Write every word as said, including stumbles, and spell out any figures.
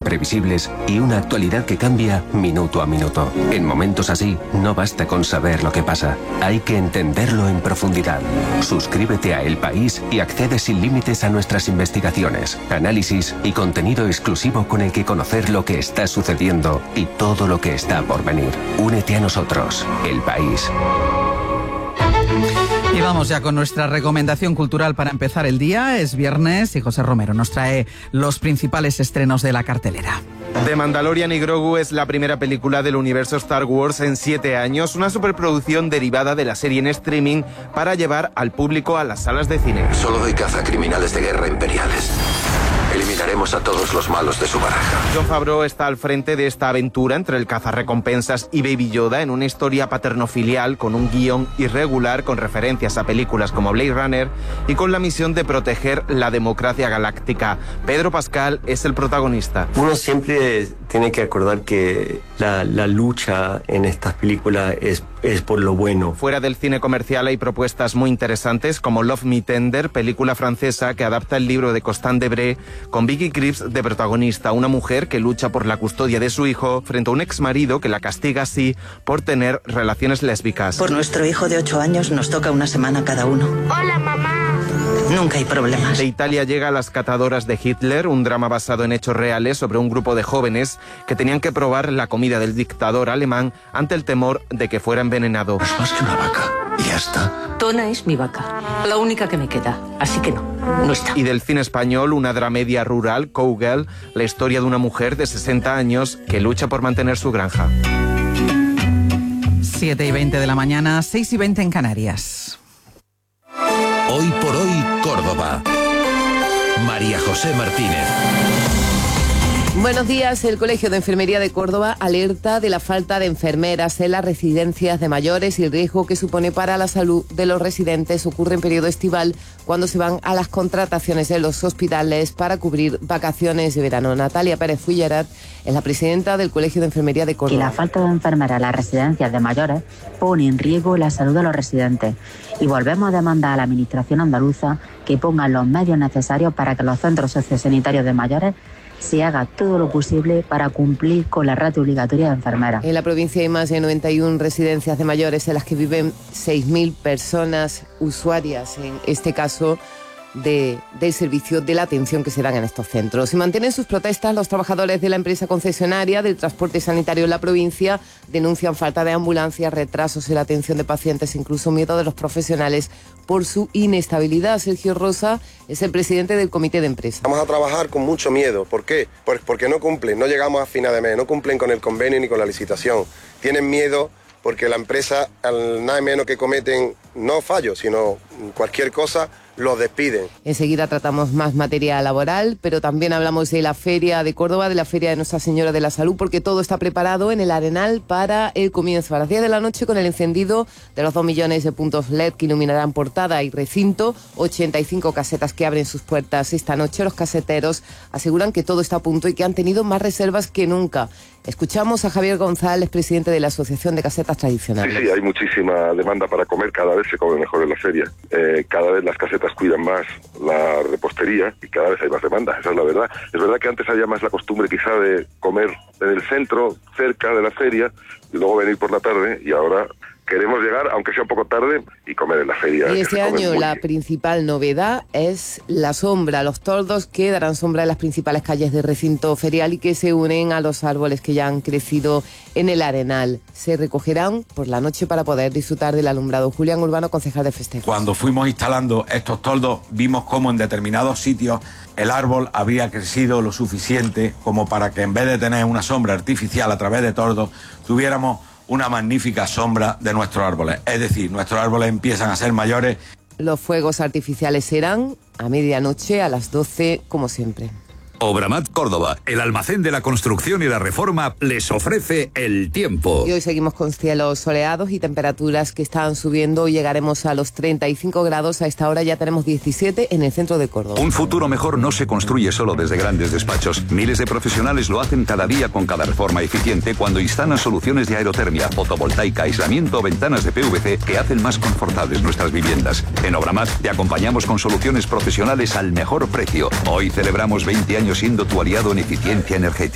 imprevisibles y una actualidad que cambia minuto a minuto. En momentos así, no basta con saber lo que pasa, hay que entenderlo en profundidad. Suscríbete a El País y accede sin límites a nuestras investigaciones, análisis y contenido exclusivo con el que conocer lo que está sucediendo y todo lo que está por venir. Únete a nosotros, El País. Y vamos ya con nuestra recomendación cultural para empezar el día. Es viernes y José Romero nos trae los principales estrenos de la cartelera. The Mandalorian y Grogu es la primera película del universo Star Wars en siete años, una superproducción derivada de la serie en streaming para llevar al público a las salas de cine. Solo doy caza a criminales de guerra imperiales. Eliminaremos a todos los malos de su baraja. Jon Favreau está al frente de esta aventura entre el cazarrecompensas y Baby Yoda en una historia paternofilial con un guión irregular con referencias a películas como Blade Runner y con la misión de proteger la democracia galáctica. Pedro Pascal es el protagonista. Uno siempre tiene que acordar que la, la lucha en estas películas es, es por lo bueno. Fuera del cine comercial hay propuestas muy interesantes como Love Me Tender, película francesa que adapta el libro de Constant Debré con Vicky Krieps de protagonista, una mujer que lucha por la custodia de su hijo frente a un exmarido que la castiga así por tener relaciones lésbicas. Por nuestro hijo de ocho años nos toca una semana cada uno. Hola, mamá. Nunca hay problemas. De Italia llega Las catadoras de Hitler, un drama basado en hechos reales sobre un grupo de jóvenes que tenían que probar la comida del dictador alemán ante el temor de que fuera envenenado. Es más que una vaca, y ya está. Tona es mi vaca, la única que me queda, así que no, no está. Y del cine español, una dramedia rural, Cowgirl, la historia de una mujer de sesenta años que lucha por mantener su granja. siete y veinte de la mañana, seis y veinte en Canarias. Hoy por hoy, Córdoba. María José Martínez. Buenos días. El Colegio de Enfermería de Córdoba alerta de la falta de enfermeras en las residencias de mayores y el riesgo que supone para la salud de los residentes ocurre en periodo estival cuando se van a las contrataciones de los hospitales para cubrir vacaciones de verano. Natalia Pérez Fullerat es la presidenta del Colegio de Enfermería de Córdoba. Y la falta de enfermeras en las residencias de mayores pone en riesgo la salud de los residentes y volvemos a demandar a la Administración andaluza que pongan los medios necesarios para que los centros sociosanitarios de mayores se haga todo lo posible para cumplir con la ratio obligatoria de enfermeras. En la provincia hay más de noventa y una residencias de mayores en las que viven seis mil personas usuarias, en este caso de, del servicio de la atención que se dan en estos centros. Y mantienen sus protestas los trabajadores de la empresa concesionaria del transporte sanitario en la provincia. Denuncian falta de ambulancias, retrasos en la atención de pacientes, incluso miedo de los profesionales por su inestabilidad. Sergio Rosa es el presidente del comité de empresa. Vamos a trabajar con mucho miedo. ¿Por qué? Pues porque no cumplen, no llegamos a final de mes, no cumplen con el convenio ni con la licitación. Tienen miedo porque la empresa, al nada menos que cometen, no fallos, sino cualquier cosa, los despiden. Enseguida tratamos más materia laboral, pero también hablamos de la Feria de Córdoba, de la Feria de Nuestra Señora de la Salud, porque todo está preparado en el Arenal para el comienzo a las diez de la noche con el encendido de los dos millones de puntos L E D que iluminarán portada y recinto, ochenta y cinco casetas que abren sus puertas esta noche. Los caseteros aseguran que todo está a punto y que han tenido más reservas que nunca. Escuchamos a Javier González, presidente de la Asociación de Casetas Tradicionales. Sí, sí, hay muchísima demanda para comer, cada vez se come mejor en la feria, eh, cada vez las casetas cuidan más la repostería y cada vez hay más demanda, esa es la verdad. Es verdad que antes había más la costumbre quizá de comer en el centro, cerca de la feria, y luego venir por la tarde, y ahora queremos llegar, aunque sea un poco tarde, y comer en la feria. Y este año la principal novedad es la sombra. Los toldos que darán sombra en las principales calles del recinto ferial y que se unen a los árboles que ya han crecido en el Arenal. Se recogerán por la noche para poder disfrutar del alumbrado. Julián Urbano, concejal de festejos. Cuando fuimos instalando estos toldos, vimos cómo en determinados sitios el árbol había crecido lo suficiente como para que en vez de tener una sombra artificial a través de toldos, tuviéramos una magnífica sombra de nuestros árboles. Es decir, nuestros árboles empiezan a ser mayores. Los fuegos artificiales serán a medianoche a las doce, como siempre. Obramat Córdoba, el almacén de la construcción y la reforma, les ofrece el tiempo. Y hoy seguimos con cielos soleados y temperaturas que están subiendo. Hoy llegaremos a los treinta y cinco grados. A esta hora ya tenemos diecisiete en el centro de Córdoba. Un futuro mejor no se construye solo desde grandes despachos. Miles de profesionales lo hacen cada día con cada reforma eficiente cuando instalan soluciones de aerotermia, fotovoltaica, aislamiento o ventanas de P V C que hacen más confortables nuestras viviendas. En Obramat te acompañamos con soluciones profesionales al mejor precio. Hoy celebramos veinte años siendo tu aliado en eficiencia energética.